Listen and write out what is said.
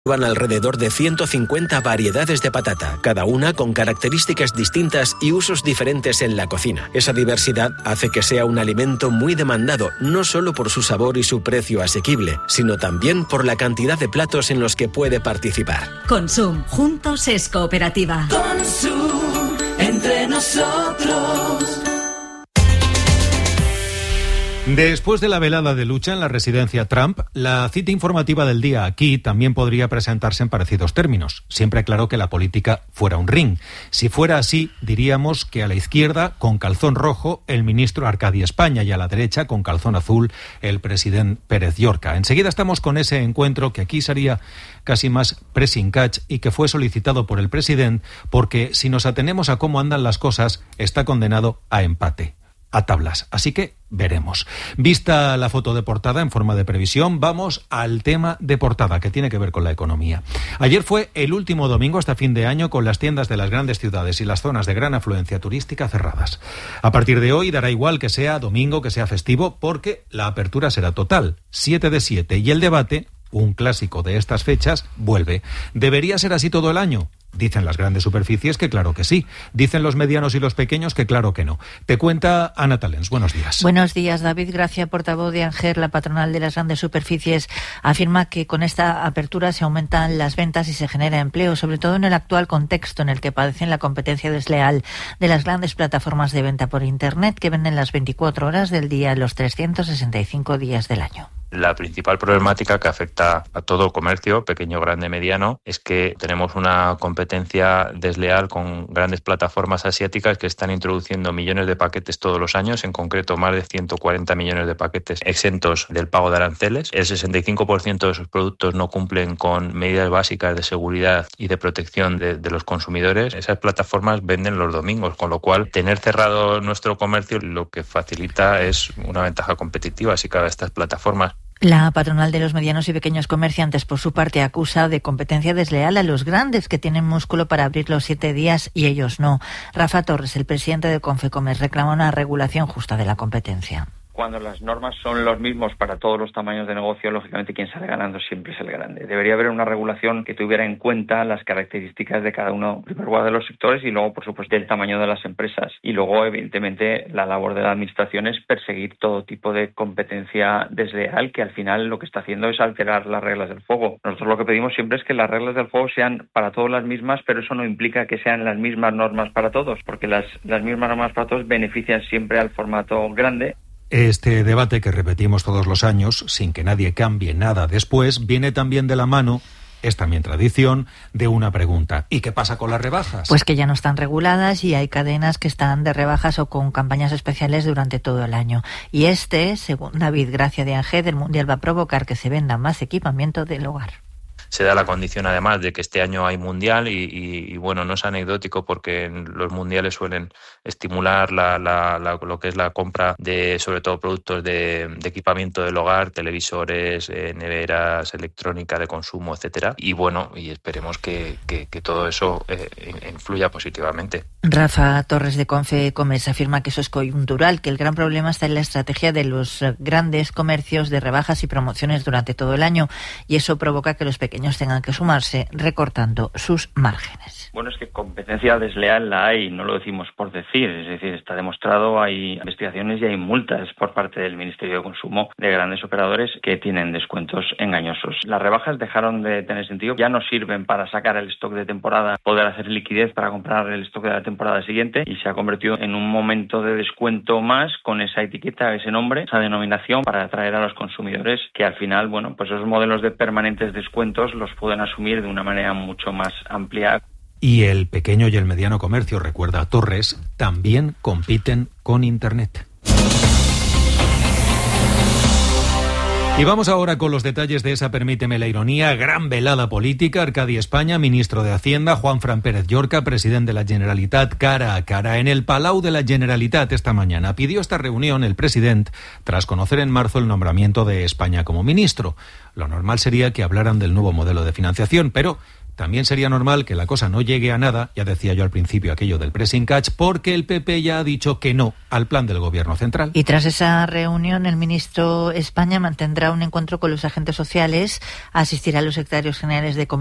Van alrededor de 150 variedades de patata, cada una con características distintas y usos diferentes en la cocina. Esa diversidad hace que sea un alimento muy demandado, no solo por su sabor y su precio asequible, sino también por la cantidad de platos en los que puede participar. Consum, juntos es cooperativa. Consum, entre nosotros. Después de la velada de lucha en la residencia Trump, la cita informativa del día aquí también podría presentarse en parecidos términos. Siempre aclaró que la política fuera un ring. Si fuera así, diríamos que a la izquierda, con calzón rojo, el ministro Arcadi España y a la derecha, con calzón azul, el presidente Pérez Llorca. Enseguida estamos con ese encuentro que aquí sería casi más pressing catch y que fue solicitado por el presidente porque, si nos atenemos a cómo andan las cosas, está condenado a empate. A tablas. Así que veremos. Vista la foto de portada en forma de previsión, vamos al tema de portada, que tiene que ver con la economía. Ayer fue el último domingo hasta fin de año con las tiendas de las grandes ciudades y las zonas de gran afluencia turística cerradas. A partir de hoy dará igual que sea domingo, que sea festivo, porque la apertura será total, 7 de 7, y el debate, un clásico de estas fechas, vuelve. ¿Debería ser así todo el año? Dicen las grandes superficies que claro que sí. Dicen los medianos y los pequeños que claro que no. Te cuenta Ana Talens. Buenos días. Buenos días, David Gracia, portavoz de ANGER, la patronal de las grandes superficies, afirma que con esta apertura se aumentan las ventas y se genera empleo, sobre todo en el actual contexto en el que padecen la competencia desleal de las grandes plataformas de venta por Internet que venden las 24 horas del día, los 365 días del año. La principal problemática que afecta a todo comercio, pequeño, grande, mediano, es que tenemos una competencia desleal con grandes plataformas asiáticas que están introduciendo millones de paquetes todos los años, en concreto más de 140 millones de paquetes exentos del pago de aranceles. El 65% de esos productos no cumplen con medidas básicas de seguridad y de protección de los consumidores. Esas plataformas venden los domingos, con lo cual tener cerrado nuestro comercio lo que facilita es una ventaja competitiva si cabe estas plataformas. La patronal de los medianos y pequeños comerciantes, por su parte, acusa de competencia desleal a los grandes que tienen músculo para abrir los 7 días y ellos no. Rafa Torres, el presidente de Confecomer, reclama una regulación justa de la competencia. Cuando las normas son los mismos para todos los tamaños de negocio, lógicamente quien sale ganando siempre es el grande. Debería haber una regulación que tuviera en cuenta las características de cada uno, en primer lugar, de los sectores y luego, por supuesto, el tamaño de las empresas. Y luego, evidentemente, la labor de la administración es perseguir todo tipo de competencia desleal que al final lo que está haciendo es alterar las reglas del juego. Nosotros lo que pedimos siempre es que las reglas del juego sean para todos las mismas, pero eso no implica que sean las mismas normas para todos, porque las mismas normas para todos benefician siempre al formato grande. Este debate que repetimos todos los años, sin que nadie cambie nada después, viene también de la mano, es también tradición, de una pregunta. ¿Y qué pasa con las rebajas? Pues que ya no están reguladas y hay cadenas que están de rebajas o con campañas especiales durante todo el año. Y según David Gracia de ANGER, el Mundial va a provocar que se venda más equipamiento del hogar. Se da la condición además de que este año hay mundial y bueno, no es anecdótico porque los mundiales suelen estimular lo que es la compra de sobre todo productos de equipamiento del hogar, televisores, neveras, electrónica de consumo, etcétera. Y bueno, y esperemos que todo eso influya positivamente. Rafa Torres de Confecomer afirma que eso es coyuntural, que el gran problema está en la estrategia de los grandes comercios de rebajas y promociones durante todo el año y eso provoca que los pequeños tengan que sumarse recortando sus márgenes. Bueno, es que competencia desleal la hay, no lo decimos por decir, es decir, está demostrado, hay investigaciones y hay multas por parte del Ministerio de Consumo de grandes operadores que tienen descuentos engañosos. Las rebajas dejaron de tener sentido, ya no sirven para sacar el stock de temporada, poder hacer liquidez para comprar el stock de la temporada siguiente y se ha convertido en un momento de descuento más con esa etiqueta, ese nombre, esa denominación para atraer a los consumidores que al final, bueno, pues esos modelos de permanentes descuentos los pueden asumir de una manera mucho más amplia. Y el pequeño y el mediano comercio, recuerda Torres, también compiten con Internet. Y vamos ahora con los detalles de esa, permíteme la ironía, gran velada política. Arcadi España, ministro de Hacienda, Juanfran Pérez Llorca, presidente de la Generalitat, cara a cara en el Palau de la Generalitat esta mañana. Pidió esta reunión el presidente tras conocer en marzo el nombramiento de España como ministro. Lo normal sería que hablaran del nuevo modelo de financiación, pero también sería normal que la cosa no llegue a nada, ya decía yo al principio aquello del pressing catch, porque el PP ya ha dicho que no al plan del Gobierno central. Y tras esa reunión, el ministro España mantendrá un encuentro con los agentes sociales, asistirá a los secretarios generales de